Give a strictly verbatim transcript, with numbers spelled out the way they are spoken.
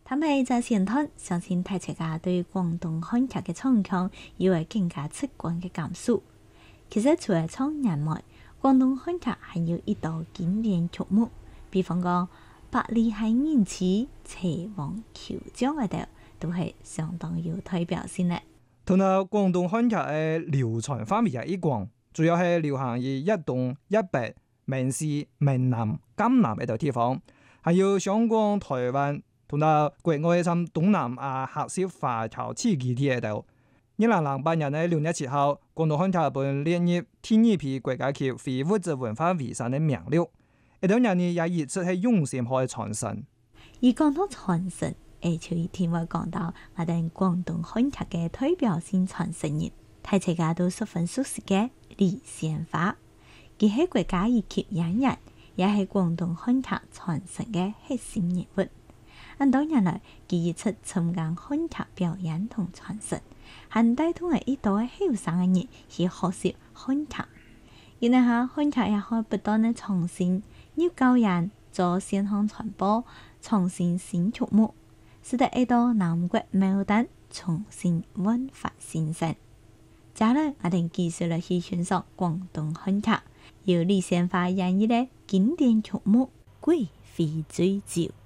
他們在前端相信大家對廣東漢劇嘅唱腔有會更加直觀嘅感受。其實除了唱人外，廣東漢劇還有一道經典曲目，比方講《百里香人痴》《齊王求將》嗰度，都係相當有代表性嘅。 同埋廣東漢劇嘅流傳範圍也一廣，主要係流行於一東一北、閩西、閩南、江南呢度地方，還有香港、台灣同埋國外甚東南亞客家華僑地區啲呢度。二零零八年嘅六月七號，廣東漢劇被列入第二批國家級非物質文化遺產嘅名錄。呢度人呢也一直係用心去傳承。 而講到傳承，誒，就一定會講到我哋廣東漢劇嘅代表性傳承人，大家都十分熟悉嘅李仙花。佢係國家一級演員，也係廣東漢劇傳承嘅核心人物。咁多年來，佢一直參加漢劇表演同傳承，還帶動咗一代後生嘅人去學習漢劇。然後下漢劇也可以不斷嘅創新，要教人做線上傳播，創新新曲目，使得一道南國牡丹重新煥發新生。接下來我哋繼續嚟去欣賞廣東漢劇，由李仙花演繹嘅經典曲目《貴妃醉酒》。